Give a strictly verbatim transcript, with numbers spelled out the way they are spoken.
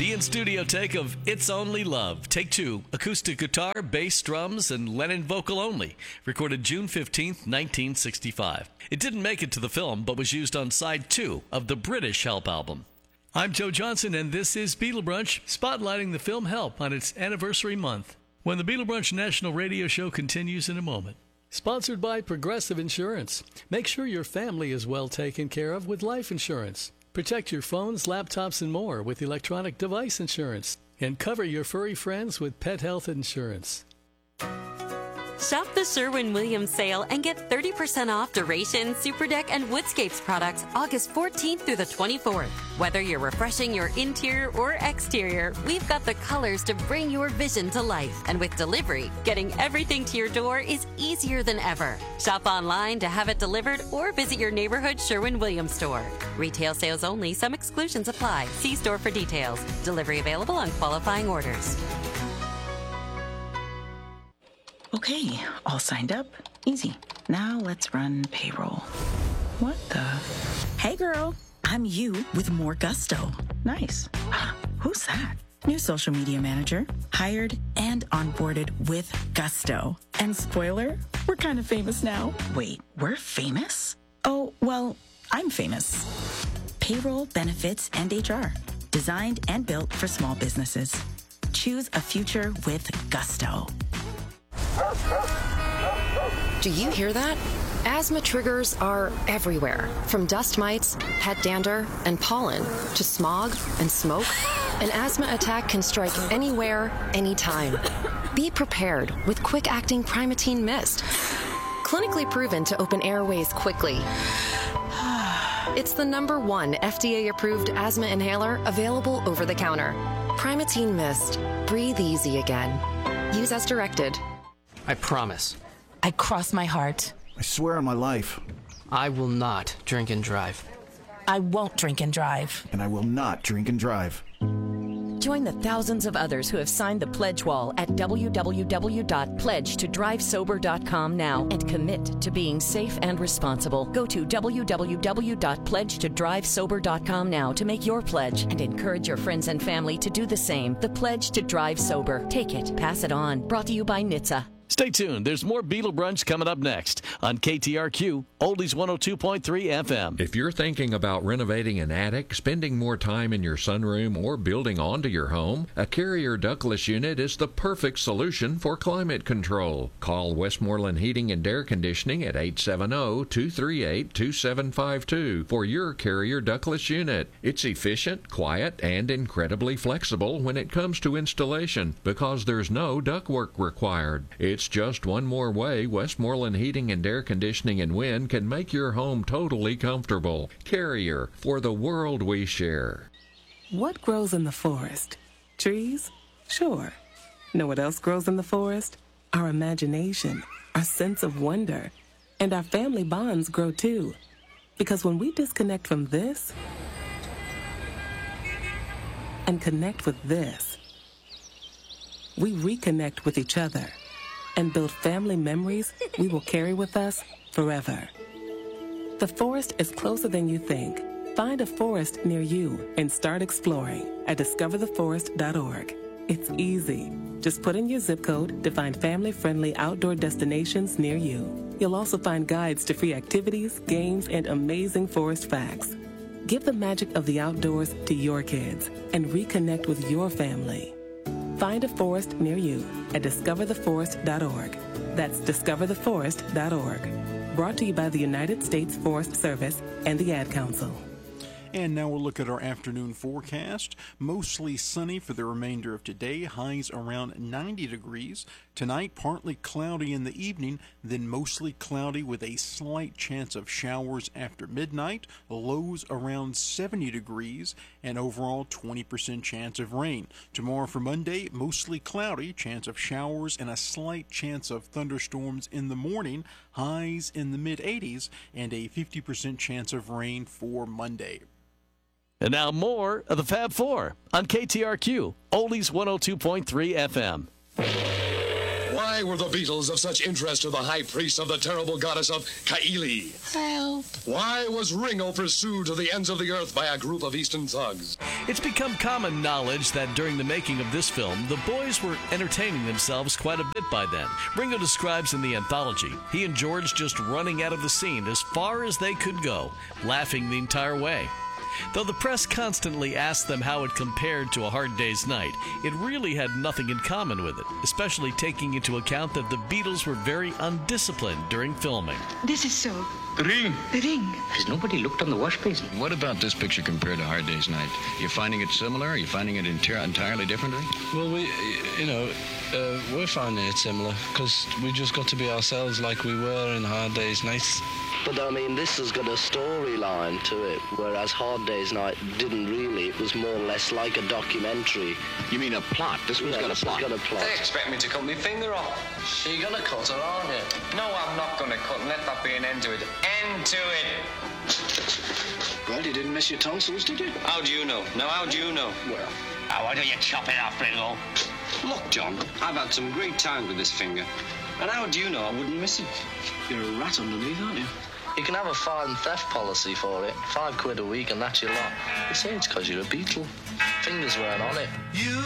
The in-studio take of It's Only Love, Take Two, acoustic guitar, bass, drums, and Lennon vocal only, recorded June fifteenth, nineteen sixty-five. It didn't make it to the film, but was used on side two of the British Help album. I'm Joe Johnson, and this is Beatle Brunch, spotlighting the film Help on its anniversary month. When the Beatle Brunch National Radio Show continues in a moment. Sponsored by Progressive Insurance. Make sure your family is well taken care of with life insurance. Protect your phones, laptops, and more with electronic device insurance. And cover your furry friends with pet health insurance. Shop the Sherwin-Williams sale and get thirty percent off Duration, Superdeck, and Woodscapes products August fourteenth through the twenty-fourth. Whether you're refreshing your interior or exterior, we've got the colors to bring your vision to life. And with delivery, getting everything to your door is easier than ever. Shop online to have it delivered or visit your neighborhood Sherwin-Williams store. Retail sales only. Some exclusions apply. See store for details. Delivery available on qualifying orders. Okay, all signed up. Easy. Now let's run payroll. What the? Hey girl, I'm you with more gusto. Nice. Who's that? New social media manager. Hired and onboarded with gusto. And spoiler, we're kind of famous now. Wait, we're famous? Oh, well, I'm famous. Payroll, benefits, and H R. Designed and built for small businesses. Choose a future with gusto. Do you hear that? Asthma triggers are everywhere, from dust mites, pet dander, and pollen, to smog and smoke. An asthma attack can strike anywhere, anytime. Be prepared with quick-acting Primatene Mist. Clinically proven to open airways quickly. It's the number one F D A-approved asthma inhaler available over the counter. Primatene Mist. Breathe easy again. Use as directed. I promise. I cross my heart. I swear on my life. I will not drink and drive. I won't drink and drive. And I will not drink and drive. Join the thousands of others who have signed the pledge wall at w w w dot pledge to drive sober dot com now and commit to being safe and responsible. Go to w w w dot pledge to drive sober dot com now to make your pledge and encourage your friends and family to do the same. The Pledge to Drive Sober. Take it, pass it on. Brought to you by N H T S A. Stay tuned. There's more Beatle Brunch coming up next on K T R Q, Oldies one oh two point three F M. If you're thinking about renovating an attic, spending more time in your sunroom, or building onto your home, a Carrier ductless unit is the perfect solution for climate control. Call Westmoreland Heating and Air Conditioning at eight seven zero, two three eight, two seven five two for your Carrier ductless unit. It's efficient, quiet, and incredibly flexible when it comes to installation because there's no ductwork required. It's just one more way Westmoreland Heating and Air Conditioning and Wind can make your home totally comfortable. Carrier, for the world we share. What grows in the forest? Trees? Sure. Know what else grows in the forest? Our imagination, our sense of wonder, and our family bonds grow too. Because when we disconnect from this and connect with this, we reconnect with each other and build family memories we will carry with us forever. The forest is closer than you think. Find a forest near you and start exploring at discover the forest dot org. It's easy. Just put in your zip code to find family-friendly outdoor destinations near you. You'll also find guides to free activities, games, and amazing forest facts. Give the magic of the outdoors to your kids and reconnect with your family. Find a forest near you at discover the forest dot org. That's discover the forest dot org. Brought to you by the United States Forest Service and the Ad Council. And now we'll look at our afternoon forecast. Mostly sunny for the remainder of today. Highs around ninety degrees. Tonight, partly cloudy in the evening, then mostly cloudy with a slight chance of showers after midnight. Lows around seventy degrees and overall twenty percent chance of rain. Tomorrow for Monday, mostly cloudy, chance of showers and a slight chance of thunderstorms in the morning. Highs in the mid eighties and a fifty percent chance of rain for Monday. And now more of the Fab Four on K T R Q, Oldies one oh two point three F M. Why were the Beatles of such interest to the high priest of the terrible goddess of Kaili? Help. Why was Ringo pursued to the ends of the earth by a group of Eastern thugs? It's become common knowledge that during the making of this film, the boys were entertaining themselves quite a bit by then. Ringo describes in the anthology, he and George just running out of the scene as far as they could go, laughing the entire way. Though the press constantly asked them how it compared to A Hard Day's Night, it really had nothing in common with it, especially taking into account that the Beatles were very undisciplined during filming. This is so. The ring. The ring. Has nobody looked on the wash basin? What about this picture compared to Hard Day's Night? You're finding it similar? Are you finding it enti- entirely differently? Well, we, you know, uh, we're finding it similar because we just got to be ourselves like we were in Hard Day's Night. But I mean, this has got a storyline to it, whereas Hard Day's Night didn't really. It was more or less like a documentary. You mean a plot? This one's yeah, got a this plot. Has got a plot. They expect me to cut my finger off. You're gonna cut her, aren't you? No, I'm not gonna cut. Let that be an end to it. End to it. Well, you didn't miss your tonsils, did you? How do you know? Now, how do you know? Well, oh, why don't you chop it off, Ringo? look, John, I've had some great time with this finger. And how do you know I wouldn't miss it? You're a rat underneath, aren't you? You can have a fire and theft policy for it. Five quid a week and that's your lot. They say it's because you're a Beatle. Fingers weren't on it. You